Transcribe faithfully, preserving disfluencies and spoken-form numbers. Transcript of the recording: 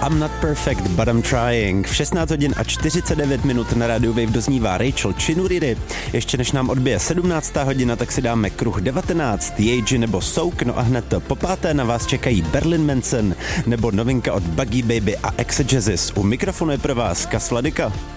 I'm not perfect, but I'm trying. V šestnáct hodin a čtyřicet devět minut na rádiu Wave doznívá Rachel Chinuriry. Ještě než nám odbije sedmnáctá hodina, tak si dáme kruh devatenáct, Yeji nebo Souk, no a hned po páté na vás čekají Berlin Manson nebo novinka od Buggy Baby a Exegesis. U mikrofonu je pro vás Kas Vladyka.